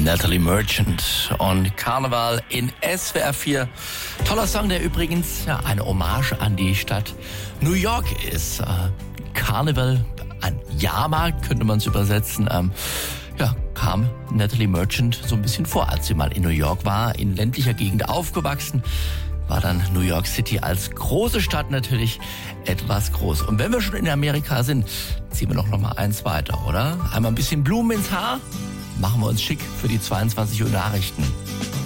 Natalie Merchant und Karneval in SWR 4. Toller Song, der übrigens eine Hommage an die Stadt New York ist. Karneval, ein Jahrmarkt könnte man es übersetzen. Kam Natalie Merchant so ein bisschen vor, als sie mal in New York war, in ländlicher Gegend aufgewachsen. War dann New York City als große Stadt natürlich etwas groß. Und wenn wir schon in Amerika sind, ziehen wir doch noch mal eins weiter, oder? Einmal ein bisschen Blumen ins Haar, machen wir uns schick für die 22 Uhr Nachrichten.